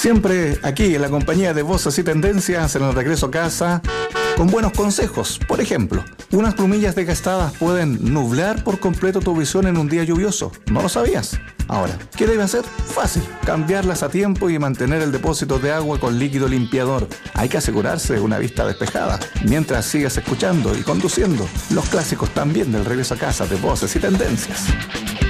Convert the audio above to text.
Siempre aquí en la compañía de Voces y Tendencias en el regreso a casa, con buenos consejos. Por ejemplo, unas plumillas desgastadas pueden nublar por completo tu visión en un día lluvioso. ¿No lo sabías? Ahora, ¿qué debe hacer? Fácil, cambiarlas a tiempo y mantener el depósito de agua con líquido limpiador. Hay que asegurarse de una vista despejada, mientras sigas escuchando y conduciendo los clásicos también del regreso a casa de Voces y Tendencias.